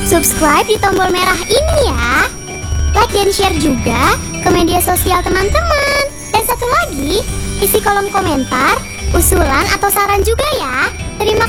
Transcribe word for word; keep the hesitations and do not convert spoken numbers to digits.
subscribe di tombol merah ini ya. Like dan share juga ke media sosial teman-teman. Dan satu lagi, isi kolom komentar usulan atau saran juga ya. Terima